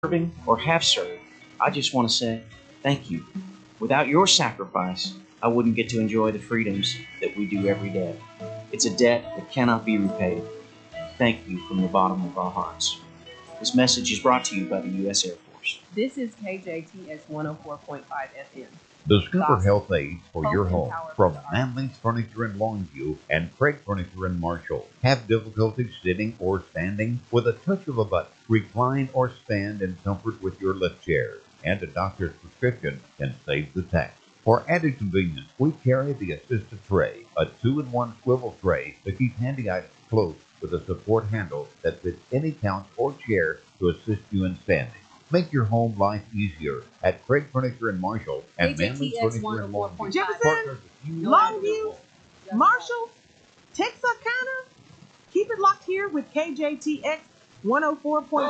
serving or have served, I just want to say thank you. Without your sacrifice, I wouldn't get to enjoy the freedoms that we do every day. It's a debt that cannot be repaid. Thank you from the bottom of our hearts. This message is brought to you by the U.S. Air Force. This is KJTX 104.5 FM. Discover health aids for Hope your and home power from for the arts. Manley's Furniture in Longview and Craig Furniture in Marshall. Have difficulty sitting or standing? With a touch of a button, recline or stand in comfort with your lift chair. And a doctor's prescription can save the tax. For added convenience, we carry the assisted tray, a 2-in-1 swivel tray to keep handy items close with a support handle that fits any couch or chair to assist you in standing. Make your home life easier at Craig Furniture in Marshall and Manley KJTX Furniture in Longview. Jefferson, Partners with you. Longview, Marshall, Texarkana. Keep it locked here with KJTX 104.5